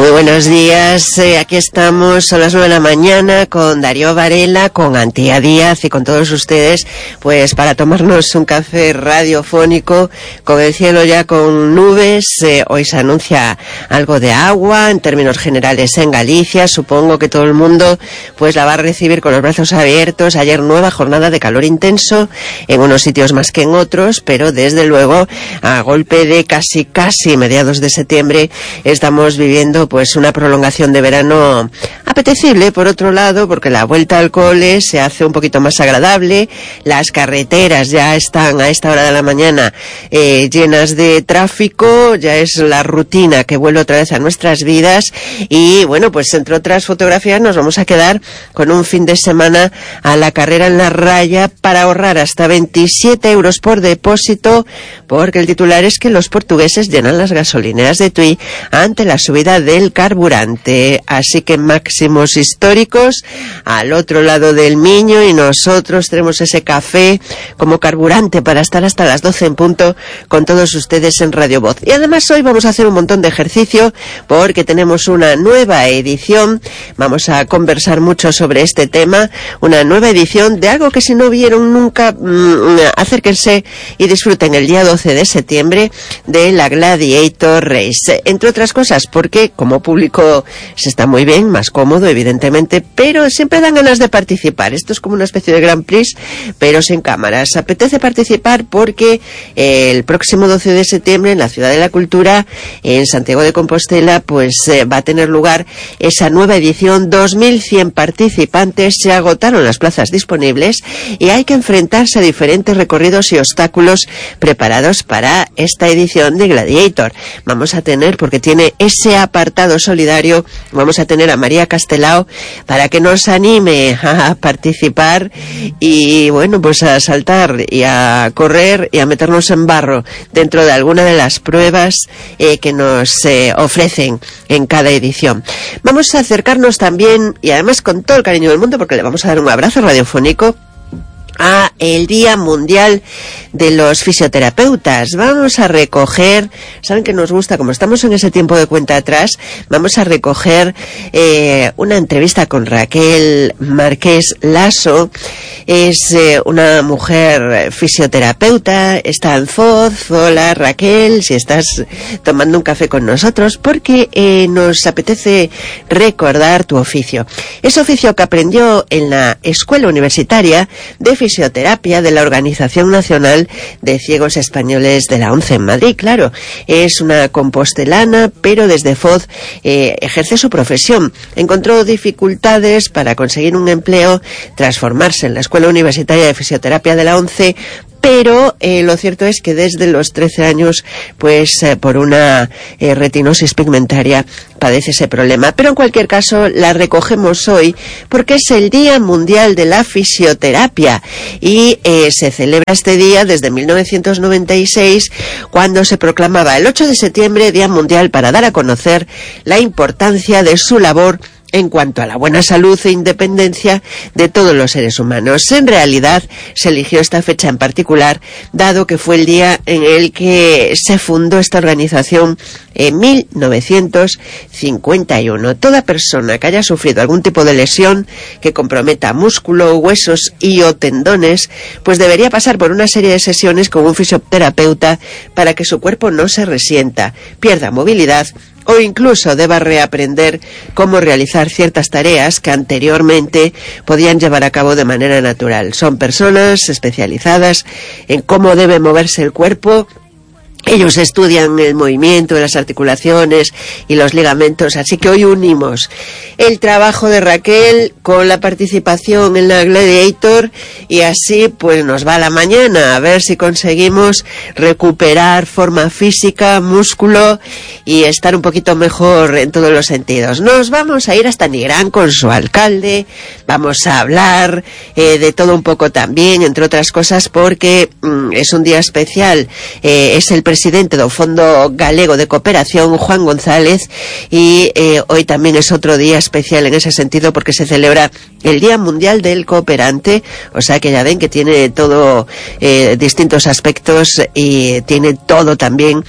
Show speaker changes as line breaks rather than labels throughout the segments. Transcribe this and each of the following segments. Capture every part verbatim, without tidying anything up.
Muy buenos días, eh, aquí estamos, son las nueve de la mañana con Darío Varela, con Antía Díaz y con todos ustedes, pues para tomarnos un café radiofónico, con el cielo ya con nubes. Eh, hoy se anuncia algo de agua, en términos generales en Galicia, supongo que todo el mundo pues la va a recibir con los brazos abiertos. Ayer nueva jornada de calor intenso, en unos sitios más que en otros, pero desde luego a golpe de casi casi mediados de septiembre estamos viviendo pues una prolongación de verano apetecible, por otro lado, porque la vuelta al cole se hace un poquito más agradable. Las carreteras ya están a esta hora de la mañana eh, llenas de tráfico, ya es la rutina que vuelve otra vez a nuestras vidas y bueno, pues entre otras fotografías nos vamos a quedar con un fin de semana a la carrera en la raya para ahorrar hasta veintisiete euros por depósito, porque el titular es que los portugueses llenan las gasolineras de Tui ante la subida del carburante. Así que máximos históricos al otro lado del Miño y nosotros tenemos ese café como carburante para estar hasta las doce en punto con todos ustedes en Radio Voz. Y además hoy vamos a hacer un montón de ejercicio porque tenemos una nueva edición, vamos a conversar mucho sobre este tema, una nueva edición de algo que si no vieron nunca, mmm, acérquense y disfruten el día doce de septiembre de la Gladiator Race, entre otras cosas porque como público se está muy bien, más cómodo evidentemente, pero siempre dan ganas de participar. Esto es como una especie de Grand Prix pero sin cámaras. Apetece participar porque eh, el próximo doce de septiembre en la Ciudad de la Cultura, en Santiago de Compostela, pues eh, va a tener lugar esa nueva edición. Dos mil cien participantes, se agotaron las plazas disponibles y hay que enfrentarse a diferentes recorridos y obstáculos preparados para esta edición de Gladiator. Vamos a tener, porque tiene ese apartado solidario, vamos a tener a María Castelao para que nos anime a participar y bueno, pues a saltar y a correr y a meternos en barro dentro de alguna de las pruebas eh, que nos eh, ofrecen en cada edición. Vamos a acercarnos también, y además con todo el cariño del mundo, porque le vamos a dar un abrazo radiofónico a el Día Mundial de los Fisioterapeutas. Vamos a recoger, saben que nos gusta, como estamos en ese tiempo de cuenta atrás, vamos a recoger eh, una entrevista con Raquel Márquez Lasso. Es eh, una mujer fisioterapeuta, está en Foz. Hola Raquel, si estás tomando un café con nosotros, porque eh, nos apetece recordar tu oficio. Ese oficio que aprendió en la Escuela Universitaria de Fisioterapia de la Organización Nacional de Ciegos Españoles de la ONCE en Madrid. Claro, es una compostelana, pero desde Foz eh, ejerce su profesión. Encontró dificultades para conseguir un empleo tras formarse en la Escuela Universitaria de Fisioterapia de la ONCE, pero eh, lo cierto es que desde los trece años, pues eh, por una eh, retinosis pigmentaria padece ese problema. Pero en cualquier caso la recogemos hoy porque es el Día Mundial de la Fisioterapia y eh, se celebra este día desde mil novecientos noventa y seis, cuando se proclamaba el ocho de septiembre Día Mundial para dar a conocer la importancia de su labor en cuanto a la buena salud e independencia de todos los seres humanos. En realidad, se eligió esta fecha en particular, dado que fue el día en el que se fundó esta organización en mil novecientos cincuenta y uno. Toda persona que haya sufrido algún tipo de lesión que comprometa músculo, huesos y o tendones, pues debería pasar por una serie de sesiones con un fisioterapeuta para que su cuerpo no se resienta, pierda movilidad o incluso deba reaprender cómo realizar ciertas tareas que anteriormente podían llevar a cabo de manera natural. Son personas especializadas en cómo debe moverse el cuerpo. Ellos estudian el movimiento de las articulaciones y los ligamentos, así que hoy unimos el trabajo de Raquel con la participación en la Gladiator y así pues nos va la mañana a ver si conseguimos recuperar forma física, músculo y estar un poquito mejor en todos los sentidos. Nos vamos a ir hasta Nigrán con su alcalde, vamos a hablar eh, de todo un poco también, entre otras cosas porque mm, es un día especial, eh, es el presidente del Fondo Galego de Cooperación, Juan González, y eh, hoy también es otro día especial en ese sentido porque se celebra el Día Mundial del Cooperante, o sea que ya ven que tiene todo, eh, distintos aspectos y tiene todo también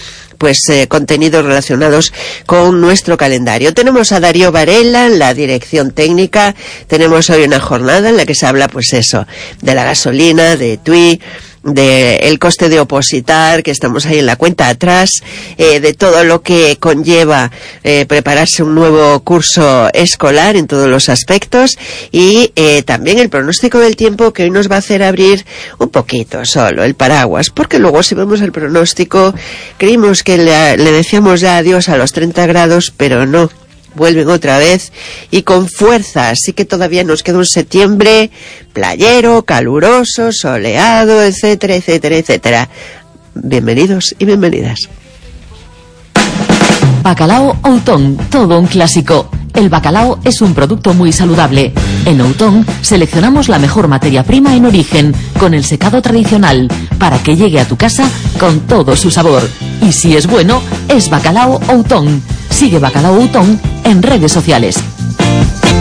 pues eh, contenidos relacionados con nuestro calendario. Tenemos a Darío Varela en la dirección técnica. Tenemos hoy una jornada en la que se habla, pues eso, de la gasolina, de TUI, de el coste de opositar, que estamos ahí en la cuenta atrás, eh, de todo lo que conlleva eh, prepararse un nuevo curso escolar en todos los aspectos, y eh, también el pronóstico del tiempo, que hoy nos va a hacer abrir un poquito solo el paraguas, porque luego si vemos el pronóstico creímos que le, le decíamos ya adiós a los treinta grados, pero no, vuelven otra vez y con fuerza, así que todavía nos queda un septiembre playero, caluroso, soleado, etcétera, etcétera, etcétera. Bienvenidos y bienvenidas.
Bacalao Outón, todo un clásico. El bacalao es un producto muy saludable. En Outón seleccionamos la mejor materia prima en origen, con el secado tradicional, para que llegue a tu casa con todo su sabor. Y si es bueno, es Bacalao Outón. Sigue Bacalao Outón en redes sociales.